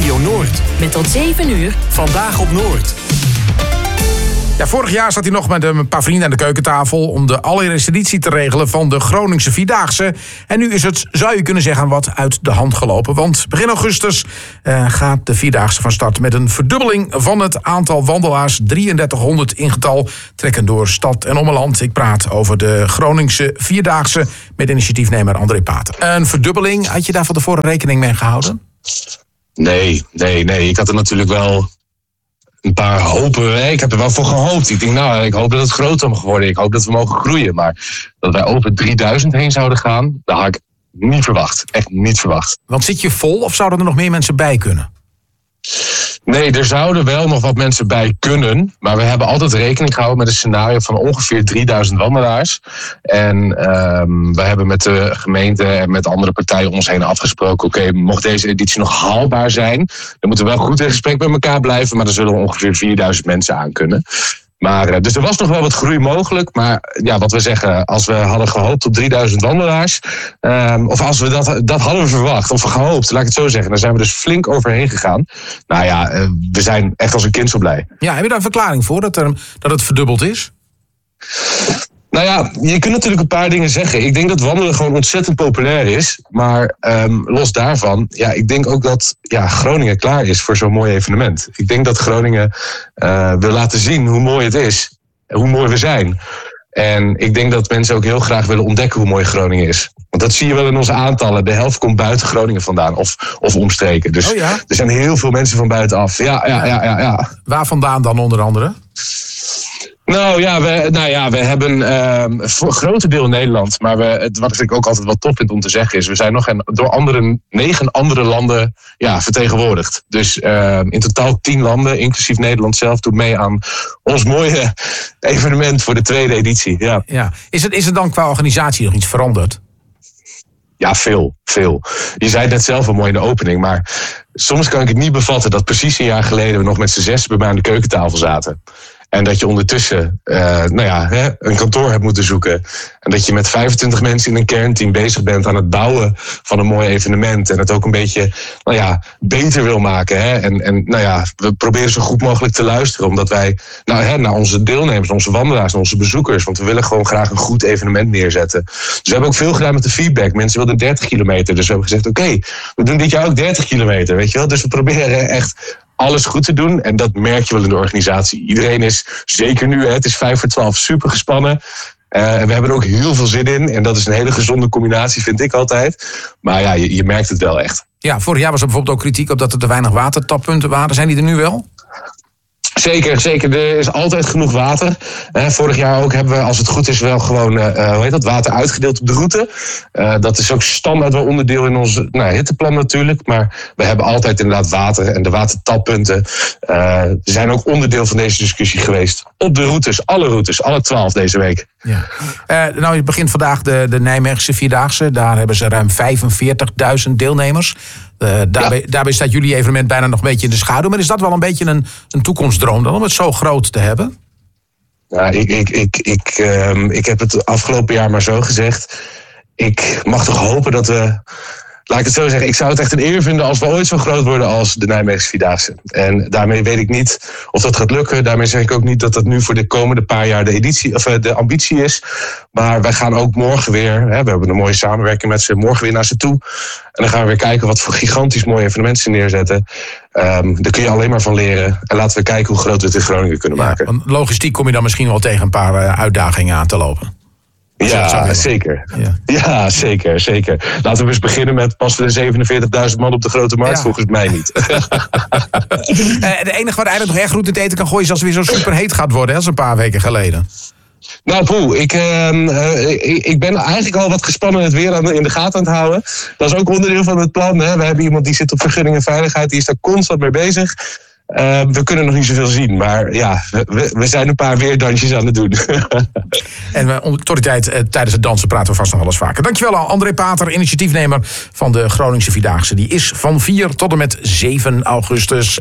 Radio Noord. Met tot 7 uur. Vandaag op Noord. Ja, vorig jaar zat hij nog met een paar vrienden aan de keukentafel om de allereerste editie te regelen van de Groningse Vierdaagse. En nu is het, zou je kunnen zeggen, wat uit de hand gelopen. Want begin augustus gaat de Vierdaagse van start met een verdubbeling van het aantal wandelaars. 3300 in getal trekken door stad en ommeland. Ik praat over de Groningse Vierdaagse met initiatiefnemer André Pater. Een verdubbeling, had je daar van tevoren rekening mee gehouden? Nee. Ik had er natuurlijk wel een paar hopen. Ik heb er wel voor gehoopt. Ik denk, ik hoop dat het groter mag worden. Ik hoop dat we mogen groeien. Maar dat wij over 3000 heen zouden gaan, dat had ik niet verwacht. Echt niet verwacht. Want zit je vol of zouden er nog meer mensen bij kunnen? Nee, er zouden wel nog wat mensen bij kunnen. Maar we hebben altijd rekening gehouden met een scenario van ongeveer 3000 wandelaars. En we hebben met de gemeente en met andere partijen om ons heen afgesproken. Oké, mocht deze editie nog haalbaar zijn, dan moeten we wel goed in gesprek met elkaar blijven. Maar dan zullen er ongeveer 4000 mensen aan kunnen. Maar, dus er was nog wel wat groei mogelijk. Maar ja, wat we zeggen, als we hadden gehoopt op 3000 wandelaars, of als we dat hadden verwacht, of gehoopt, laat ik het zo zeggen, dan zijn we dus flink overheen gegaan. Nou ja, we zijn echt als een kind zo blij. Ja, heb je daar een verklaring voor dat het verdubbeld is? Nou ja, je kunt natuurlijk een paar dingen zeggen. Ik denk dat wandelen gewoon ontzettend populair is. Maar los daarvan, ja, ik denk ook dat Groningen klaar is voor zo'n mooi evenement. Ik denk dat Groningen wil laten zien hoe mooi het is. Hoe mooi we zijn. En ik denk dat mensen ook heel graag willen ontdekken hoe mooi Groningen is. Want dat zie je wel in onze aantallen. De helft komt buiten Groningen vandaan of omstreken. Dus er zijn heel veel mensen van buitenaf. Ja. Waar vandaan dan onder andere? We hebben voor een groot deel Nederland. Maar wat ik ook altijd wel tof vind om te zeggen is, we zijn nog door 9 andere landen vertegenwoordigd. Dus in totaal 10 landen, inclusief Nederland zelf, doet mee aan ons mooie evenement voor de tweede editie. Ja. Is er dan qua organisatie nog iets veranderd? Ja, veel. Je zei het net zelf al mooi in de opening, maar soms kan ik het niet bevatten dat precies een jaar geleden we nog met z'n 6 bij mij aan de keukentafel zaten. En dat je ondertussen een kantoor hebt moeten zoeken. En dat je met 25 mensen in een kernteam bezig bent aan het bouwen van een mooi evenement. En het ook een beetje beter wil maken. Hè? En we proberen zo goed mogelijk te luisteren. Omdat wij naar onze deelnemers, onze wandelaars, onze bezoekers. Want we willen gewoon graag een goed evenement neerzetten. Dus we hebben ook veel gedaan met de feedback. Mensen wilden 30 kilometer. Dus we hebben gezegd, oké, we doen dit jaar ook 30 kilometer. Weet je wel? Dus we proberen echt alles goed te doen. En dat merk je wel in de organisatie. Iedereen is, zeker nu, het is 11:55, super gespannen. En we hebben er ook heel veel zin in. En dat is een hele gezonde combinatie, vind ik altijd. Maar ja, je merkt het wel echt. Ja, vorig jaar was er bijvoorbeeld ook kritiek op dat er te weinig watertappunten waren. Zijn die er nu wel? Zeker. Er is altijd genoeg water. Vorig jaar ook hebben we, als het goed is, wel gewoon water uitgedeeld op de route. Dat is ook standaard wel onderdeel in ons hitteplan natuurlijk. Maar we hebben altijd inderdaad water. En de watertappunten zijn ook onderdeel van deze discussie geweest. Op de routes, alle 12 deze week. Ja. Je begint vandaag de Nijmeegse Vierdaagse. Daar hebben ze ruim 45.000 deelnemers. Daarbij staat jullie evenement bijna nog een beetje in de schaduw. Maar is dat wel een beetje een toekomstdroom dan om het zo groot te hebben? Ja, ik heb het afgelopen jaar maar zo gezegd. Ik mag toch hopen dat we, laat ik het zo zeggen, ik zou het echt een eer vinden als we ooit zo groot worden als de Nijmeegse Vierdaagse. En daarmee weet ik niet of dat gaat lukken. Daarmee zeg ik ook niet dat dat nu voor de komende paar jaar de ambitie is. Maar wij gaan ook morgen weer, we hebben een mooie samenwerking met ze, morgen weer naar ze toe. En dan gaan we weer kijken wat voor gigantisch mooie evenementen ze neerzetten. Daar kun je alleen maar van leren. En laten we kijken hoe groot we het in Groningen kunnen maken. Want logistiek kom je dan misschien wel tegen een paar uitdagingen aan te lopen. Ja, zeker. Ja, zeker. Laten we eens beginnen met, passen er 47.000 man op de Grote Markt? Ja. Volgens mij niet. De enige wat eigenlijk nog echt goed in het eten kan gooien is als het weer zo superheet gaat worden, als een paar weken geleden. Nou, ik ben eigenlijk al wat gespannen het weer in de gaten aan het houden. Dat is ook onderdeel van het plan. Hè. We hebben iemand die zit op vergunning en veiligheid, die is daar constant mee bezig. We kunnen nog niet zoveel zien, maar ja, we zijn een paar weerdansjes aan het doen. En tot die tijd, tijdens het dansen praten we vast nog wel eens vaker. Dankjewel André Pater, initiatiefnemer van de Groningse Vierdaagse. Die is van 4 tot en met 7 augustus.